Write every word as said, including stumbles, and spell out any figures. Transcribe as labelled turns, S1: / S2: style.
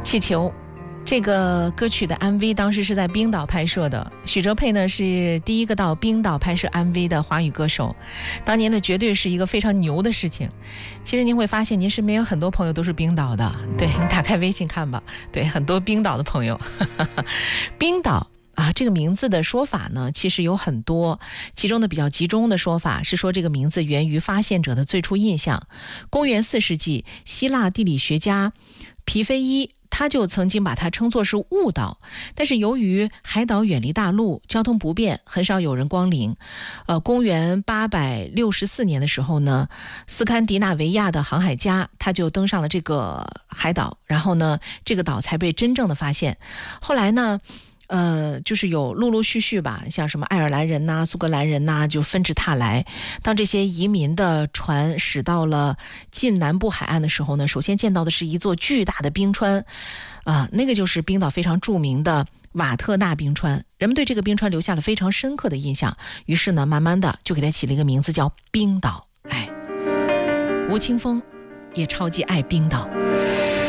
S1: 气球。这个歌曲的 M V 当时是在冰岛拍摄的，许哲佩呢是第一个到冰岛拍摄 M V 的华语歌手，当年呢绝对是一个非常牛的事情。其实您会发现您身边有很多朋友都是冰岛的，对，你打开微信看吧，对，很多冰岛的朋友。冰岛啊，这个名字的说法呢其实有很多，其中的比较集中的说法是说这个名字源于发现者的最初印象。公元四世纪，希腊地理学家皮菲伊他就曾经把它称作是雾岛，但是由于海岛远离大陆，交通不便，很少有人光临。呃，公元八百六十四年的时候呢，斯堪的纳维亚的航海家他就登上了这个海岛，然后呢，这个岛才被真正的发现。后来呢，呃，就是有陆陆续续吧，像什么爱尔兰人呐、苏格兰人呐，就纷至沓来。当这些移民的船驶到了近南部海岸的时候呢，首先见到的是一座巨大的冰川，啊、呃，那个就是冰岛非常著名的瓦特纳冰川。人们对这个冰川留下了非常深刻的印象，于是呢，慢慢的就给它起了一个名字叫冰岛。哎，吴青峰也超级爱冰岛。